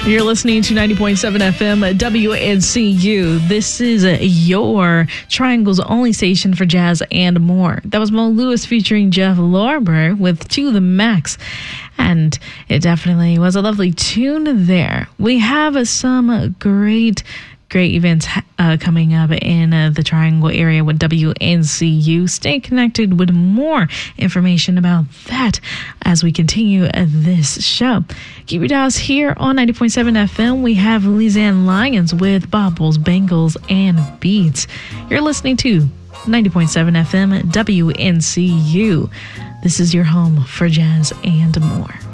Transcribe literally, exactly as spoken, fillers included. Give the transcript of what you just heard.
You're listening to ninety point seven F M W N C U. This is your Triangle's only station for jazz and more. That was Mo Lewis featuring Jeff Lorber with To The Max. And it definitely was a lovely tune there. We have some great Great events uh, coming up in uh, the Triangle area with W N C U. Stay connected with more information about that as we continue uh, this show. Keep your dials here on ninety point seven F M. We have Lizanne Lyons with Bobbles, Bangles, and Beats. You're listening to ninety point seven F M W N C U. This is your home for jazz and more.